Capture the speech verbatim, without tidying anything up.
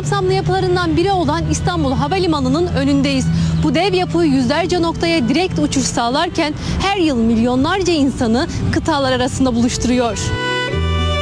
kapsamlı yapılarından biri olan İstanbul Havalimanı'nın önündeyiz. Bu dev yapı yüzlerce noktaya direkt uçuş sağlarken her yıl milyonlarca insanı kıtalar arasında buluşturuyor.